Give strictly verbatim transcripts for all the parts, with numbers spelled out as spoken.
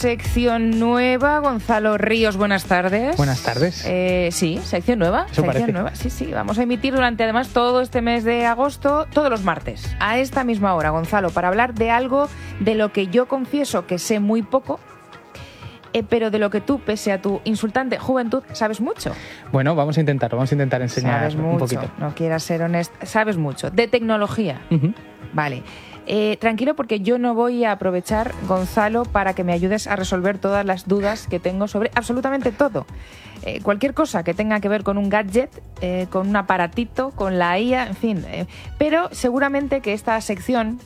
sección nueva. Gonzalo Ríos, buenas tardes. Buenas tardes. Eh, sí, sección nueva. Eso sección parece. nueva. Sí, sí. Vamos a emitir durante además todo este mes de agosto, todos los martes, a esta misma hora, Gonzalo, para hablar de algo de lo que yo confieso que sé muy poco, eh, pero de lo que tú, pese a tu insultante juventud, sabes mucho. Bueno, vamos a intentarlo, vamos a intentar enseñar Sabes mucho, un poquito. no quieras ser honesta. Sabes mucho. De tecnología. Uh-huh. Vale. Eh, tranquilo, porque yo no voy a aprovechar, Gonzalo, para que me ayudes a resolver todas las dudas que tengo sobre absolutamente todo. Eh, cualquier cosa que tenga que ver con un gadget, eh, con un aparatito, con la I A, en fin. Eh, pero seguramente que esta sección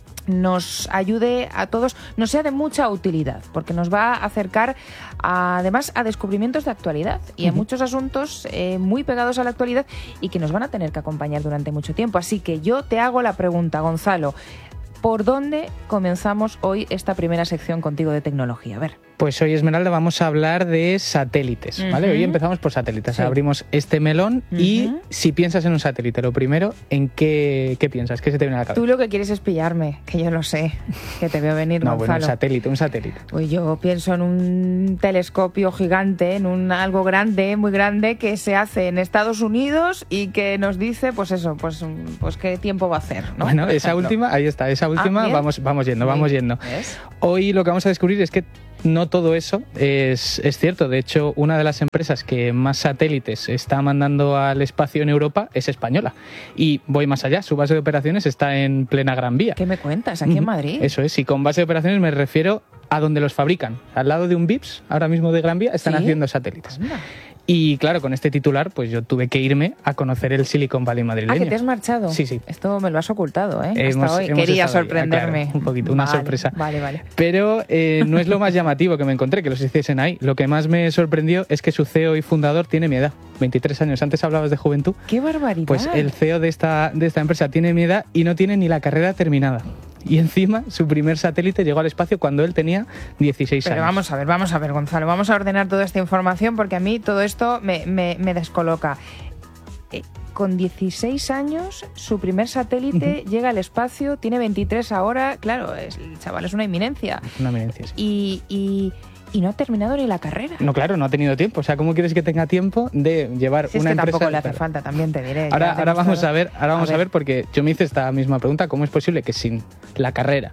nos ayude a todos, nos sea de mucha utilidad, porque nos va a acercar a, además a descubrimientos de actualidad y a uh-huh. muchos asuntos eh, muy pegados a la actualidad y que nos van a tener que acompañar durante mucho tiempo. Así que yo te hago la pregunta, Gonzalo, ¿por dónde comenzamos hoy esta primera sección contigo de tecnología? A ver. Pues hoy, Esmeralda, vamos a hablar de satélites, ¿vale? Uh-huh. Hoy empezamos por satélites. Sí. Abrimos este melón uh-huh. y si piensas en un satélite, lo primero, ¿en qué, qué piensas? ¿Qué se te viene a la cabeza? Tú lo que quieres es pillarme, que yo lo sé, que te veo venir, no, Gonzalo. Bueno, un satélite, un satélite. Pues yo pienso en un telescopio gigante, en un algo grande, muy grande, que se hace en Estados Unidos y que nos dice, pues eso, pues, pues qué tiempo va a hacer, ¿no? Bueno, esa última, ahí está, esa última, ah, vamos, vamos yendo, vamos yendo. ¿Ves? Hoy lo que vamos a descubrir es que no todo eso es, es cierto. De hecho, una de las empresas que más satélites está mandando al espacio en Europa es española. Y voy más allá, su base de operaciones está en plena Gran Vía. ¿Qué me cuentas? ¿Aquí en Madrid? Eso es, y con base de operaciones me refiero a donde los fabrican. Al lado de un Vips, ahora mismo de Gran Vía, están ¿Sí? haciendo satélites. Anda. Y claro, con este titular, pues yo tuve que irme a conocer el Silicon Valley madrileño. ¿Ah, que te has marchado? Sí, sí. Esto me lo has ocultado, ¿eh? Hemos, Hasta hoy. hemos Quería sorprenderme. Ahí, claro, un poquito, una vale, sorpresa. Vale, vale. Pero eh, no es lo más llamativo que me encontré, que los hiciesen ahí. Lo que más me sorprendió es que su C E O y fundador tiene mi edad, veintitrés años. Antes hablabas de juventud. ¡Qué barbaridad! Pues el C E O de esta, de esta empresa tiene mi edad y no tiene ni la carrera terminada. Y encima, su primer satélite llegó al espacio cuando él tenía dieciséis Pero años. Pero vamos a ver, vamos a ver, Gonzalo. Vamos a ordenar toda esta información porque a mí todo esto me, me, me descoloca. Eh, con dieciséis años, su primer satélite uh-huh. llega al espacio, tiene veintitrés ahora. Claro, es, el chaval es una eminencia. Es una eminencia, sí. Y... y Y no ha terminado ni la carrera. No, claro, no ha tenido tiempo. O sea, ¿cómo quieres que tenga tiempo de llevar si una es que empresa? Tampoco le hace falta, también te diré. Ahora, ahora vamos a ver, ahora vamos a ver. a ver, porque yo me hice esta misma pregunta. ¿Cómo es posible que sin la carrera,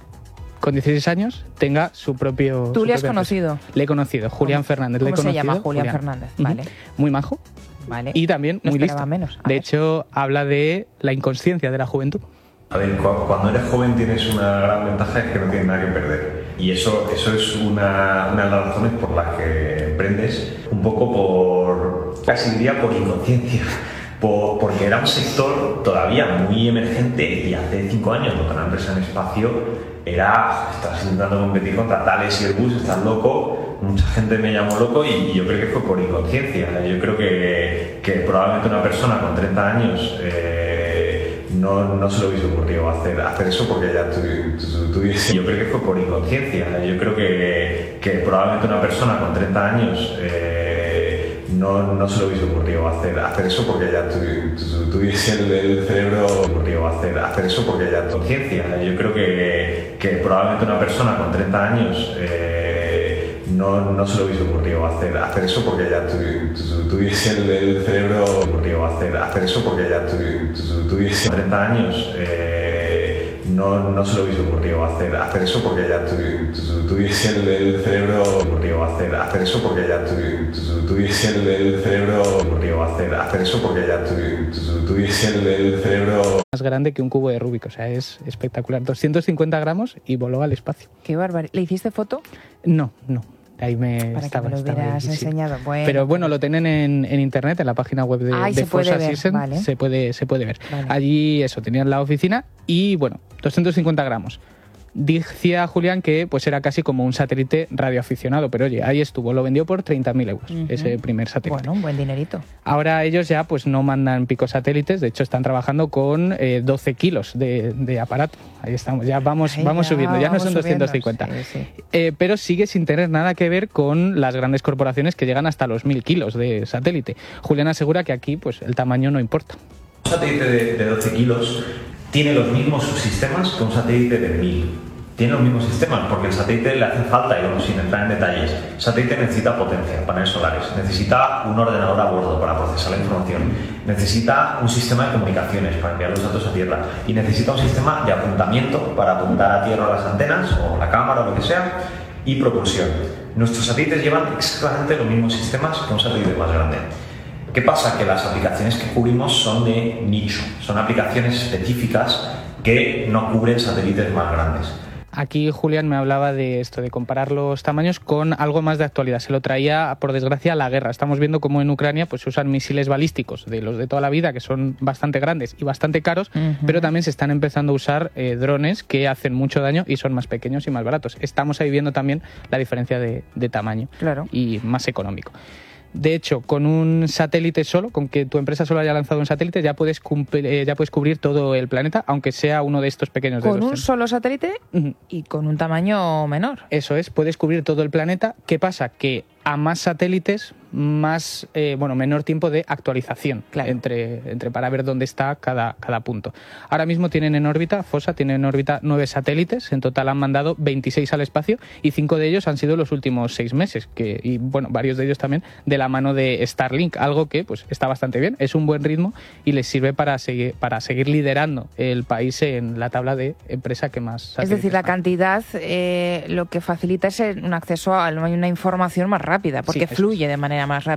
con dieciséis años, tenga su propio... ¿Tú su le has propia conocido? empresa? Le he conocido, Julián Fernández. ¿Cómo le he se conocido, llama Julián, Julián Fernández? Uh-huh. Vale. Muy majo. Vale. Y también no muy listo. Menos. De hecho, habla de la inconsciencia de la juventud. A ver, cuando eres joven tienes una gran ventaja, es que no tienes nada que perder. Y eso, eso es una, una de las razones por las que emprendes, un poco por, casi diría por inconsciencia. Por, porque era un sector todavía muy emergente y hace cinco años montar una empresa en espacio era, estás intentando competir contra Thales y Airbus, estás loco, mucha gente me llamó loco y, y yo creo que fue por inconsciencia. Yo creo que, que probablemente una persona con treinta años eh, no, no se le hubiese ocurrido hacer, hacer eso porque ya tuviese... Yo creo que fue por inconsciencia. Yo creo que, que probablemente una persona con treinta años eh, no, no se le hubiese ocurrido hacer, hacer eso porque ya tuviese el, el cerebro ocurrido hacer, hacer eso porque ya conciencia. Yo creo que, que probablemente una persona con treinta años eh, no, no se le hubiese ocurrido hacer, hacer eso porque ya tuviese el, el cerebro ocurrido hacer, hacer eso porque ya tuviese treinta años eh, no, no se le hubiese ocurrido hacer, hacer eso porque ya tuviese el, el cerebro ocurrido hacer, hacer eso porque ya tuviese el, el cerebro ocurrido hacer, hacer eso porque ya tuviese el, el cerebro más grande que un cubo de Rubik. O sea, es espectacular. doscientos cincuenta gramos y voló al espacio. Qué bárbaro. ¿Le hiciste foto? No, no. Ahí me Para estaba, que me lo hubieras estaba, enseñado. Sí. Bueno, pero bueno, lo tienen en, en internet, en la página web de, Ay, de se puede Forza ver, Season. vale. Se puede, se puede ver. Vale. Allí eso, tenían la oficina y bueno, doscientos cincuenta gramos. Decía Julián que pues era casi como un satélite radioaficionado, pero oye, ahí estuvo, lo vendió por treinta mil euros, uh-huh. ese primer satélite. Bueno, un buen dinerito. Ahora ellos ya pues no mandan picosatélites, de hecho están trabajando con eh, doce kilos de, de aparato. Ahí estamos, ya vamos, Ay, vamos ya, subiendo, ya vamos no son subiendo, doscientos cincuenta. Sí, sí. Eh, pero sigue sin tener nada que ver con las grandes corporaciones que llegan hasta los mil kilos de satélite. Julián asegura que aquí pues el tamaño no importa. Un satélite de, de doce kilos tiene los mismos subsistemas que un satélite de mil. Tiene los mismos sistemas, porque el satélite le hace falta, y bueno, sin entrar en detalles, el satélite necesita potencia, paneles solares, necesita un ordenador a bordo para procesar la información, necesita un sistema de comunicaciones para enviar los datos a tierra y necesita un sistema de apuntamiento para apuntar a tierra a las antenas o la cámara o lo que sea, y propulsión. Nuestros satélites llevan exactamente los mismos sistemas que un satélite más grande. ¿Qué pasa? Que las aplicaciones que cubrimos son de nicho, son aplicaciones específicas que no cubren satélites más grandes. Aquí Julián me hablaba de esto, de comparar los tamaños con algo más de actualidad. Se lo traía, por desgracia, a la guerra. Estamos viendo cómo en Ucrania pues, se usan misiles balísticos de los de toda la vida, que son bastante grandes y bastante caros, uh-huh. pero también se están empezando a usar eh, drones que hacen mucho daño y son más pequeños y más baratos. Estamos ahí viendo también la diferencia de, de tamaño, claro, y más económico. De hecho, con un satélite solo, con que tu empresa solo haya lanzado un satélite, ya puedes, cumplir, eh, ya puedes cubrir todo el planeta, aunque sea uno de estos pequeños. Con de un solo satélite uh-huh. y con un tamaño menor. Eso es, puedes cubrir todo el planeta. ¿Qué pasa? Que a más satélites, más eh, bueno, menor tiempo de actualización, claro, entre, entre para ver dónde está cada, cada punto. Ahora mismo tienen en órbita, Fossa tiene en órbita nueve satélites, en total han mandado veintiséis al espacio y cinco de ellos han sido los últimos seis meses, que, y bueno, varios de ellos también de la mano de Starlink, algo que pues está bastante bien, es un buen ritmo y les sirve para seguir, para seguir liderando el país en la tabla de empresa que más satélites. Es decir, la más. cantidad eh, lo que facilita es un acceso a una información más rápida, porque sí, fluye de manera más rápida.